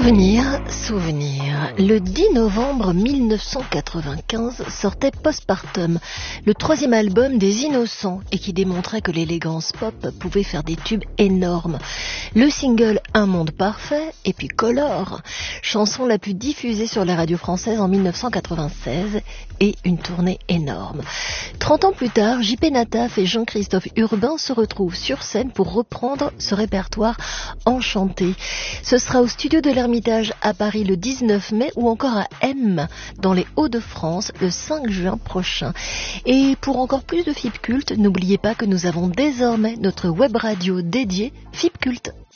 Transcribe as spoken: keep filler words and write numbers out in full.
Souvenir, souvenir. Le dix novembre mille neuf cent quatre-vingt-quinze sortait Postpartum, le troisième album des Innocents et qui démontrait que l'élégance pop pouvait faire des tubes énormes. Le single Un monde parfait et puis Color, chanson la plus diffusée sur la radio française en mille neuf cent quatre-vingt-seize et une tournée énorme. Trente ans plus tard, J P Nataf et Jean-Christophe Urbain se retrouvent sur scène pour reprendre ce répertoire enchanté. Ce sera au studio de l'Ermitage à Paris le dix-neuf mai ou encore à M dans les Hauts-de-France le cinq juin prochain. Et pour encore plus de F I P Cult, n'oubliez pas que nous avons désormais notre web radio dédiée F I P Cult.